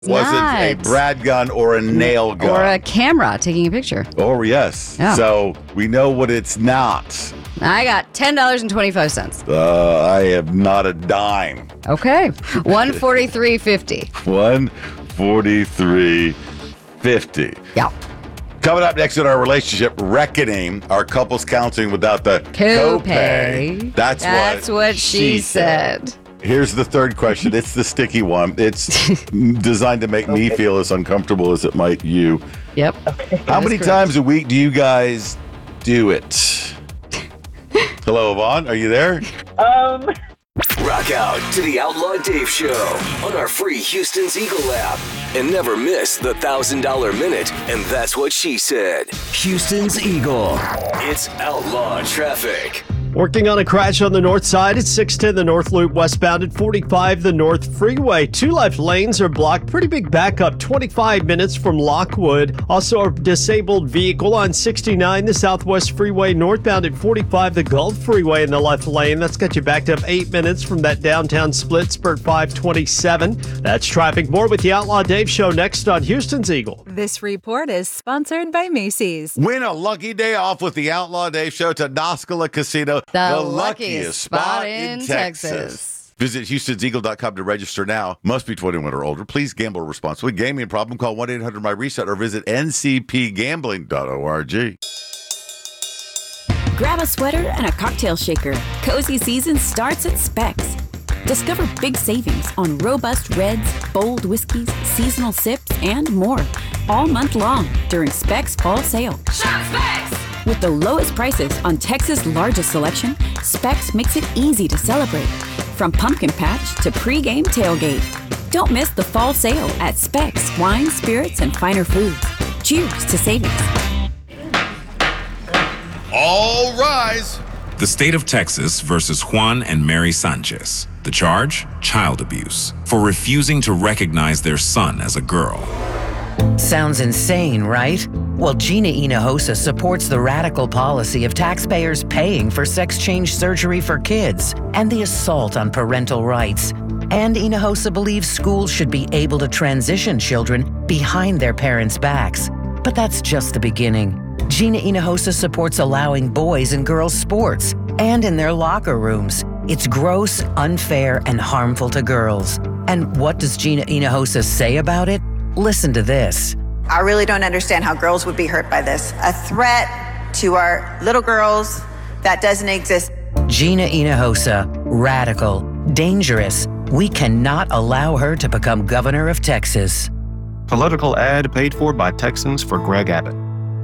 wasn't a brad gun or a nail gun. Or a camera taking a picture. Oh, yes. Yeah. So we know what it's not. I got $10.25. I have not a dime. Okay. $143.50. $143.50. Yeah. Coming up next in our relationship reckoning, our couples counseling without the copay. That's what she said. Here's the third question. It's the sticky one. It's designed to make me feel as uncomfortable as it might you. Yep. How many times a week do you guys do it? Hello, Yvonne. Are you there? Rock out to the Outlaw Dave Show on our free Houston's Eagle app. And never miss the $1,000 Minute. And that's what she said. Houston's Eagle. It's Outlaw Traffic. Working on a crash on the north side at 610 the North Loop westbound at 45 the North Freeway. 2 left lanes are blocked. Pretty big backup, 25 minutes from Lockwood. Also a disabled vehicle on 69 the Southwest Freeway northbound at 45 the Gulf Freeway in the left lane. That's got you backed up 8 minutes from that downtown split, spurt 527. That's traffic. More with the Outlaw Dave Show next on Houston's Eagle. This report is sponsored by Macy's. Win a lucky day off with the Outlaw Dave Show to Noscala Casino. The luckiest spot in Texas. Visit Houston'sEagle.com to register now. Must be 21 or older. Please gamble responsibly. Gaming problem, call 1-800-MY-RESET or visit ncpgambling.org. Grab a sweater and a cocktail shaker. Cozy season starts at Specs. Discover big savings on robust reds, bold whiskeys, seasonal sips, and more. All month long during Specs Fall Sale. Shop Specs! With the lowest prices on Texas' largest selection, Specs makes it easy to celebrate. From pumpkin patch to pregame tailgate. Don't miss the fall sale at Specs Wine, Spirits, and Finer Foods. Cheers to savings. All rise. The state of Texas versus Juan and Mary Sanchez. The charge? Child abuse. For refusing to recognize their son as a girl. Sounds insane, right? Well, Gina Hinojosa supports the radical policy of taxpayers paying for sex change surgery for kids and the assault on parental rights. And Hinojosa believes schools should be able to transition children behind their parents' backs. But that's just the beginning. Gina Hinojosa supports allowing boys and girls sports and in their locker rooms. It's gross, unfair, and harmful to girls. And what does Gina Hinojosa say about it? Listen to this. I really don't understand how girls would be hurt by this. A threat to our little girls that doesn't exist. Gina Hinojosa, radical, dangerous. We cannot allow her to become governor of Texas. Political ad paid for by Texans for Greg Abbott.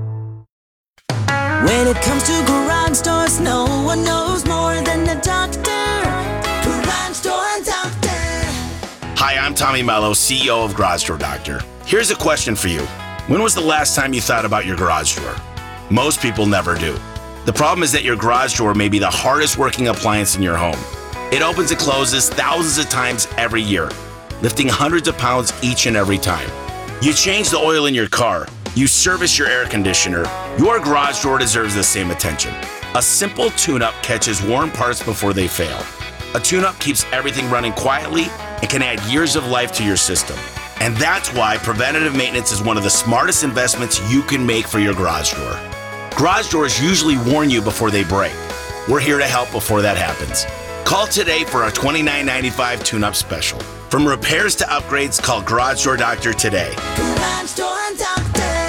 When it comes to garage doors, no one knows more than the doctor. Garage Door Doctor. Hi, I'm Tommy Mello, CEO of Garage Door Doctor. Here's a question for you. When was the last time you thought about your garage door? Most people never do. The problem is that your garage door may be the hardest working appliance in your home. It opens and closes thousands of times every year, lifting hundreds of pounds each and every time. You change the oil in your car. You service your air conditioner. Your garage door deserves the same attention. A simple tune-up catches worn parts before they fail. A tune-up keeps everything running quietly and can add years of life to your system. And that's why preventative maintenance is one of the smartest investments you can make for your garage door. Garage doors usually warn you before they break. We're here to help before that happens. Call today for our $29.95 tune-up special. From repairs to upgrades, call Garage Door Doctor today. Garage Door Doctor.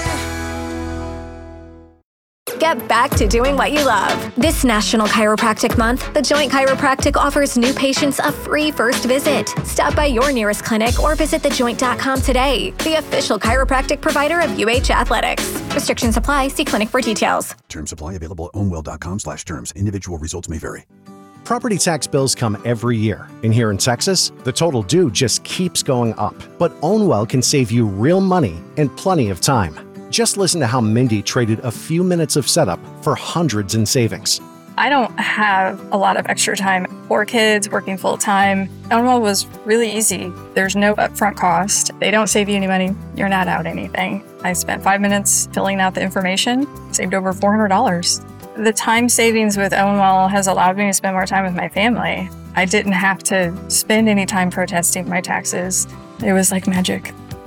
Get back to doing what you love. This National Chiropractic Month, The Joint Chiropractic offers new patients a free first visit. Stop by your nearest clinic or visit thejoint.com today, the official chiropractic provider of UH Athletics. Restrictions apply. See clinic for details. Terms apply. Available at ownwell.com/terms. Individual results may vary. Property tax bills come every year, and here in Texas, the total due just keeps going up. But Ownwell can save you real money and plenty of time. Just listen to how Mindy traded a few minutes of setup for hundreds in savings. I don't have a lot of extra time. 4 kids, working full time. Ownwell was really easy. There's no upfront cost. They don't save you any money. You're not out anything. I spent 5 minutes filling out the information, saved over $400. The time savings with Ownwell has allowed me to spend more time with my family. I didn't have to spend any time protesting my taxes. It was like magic.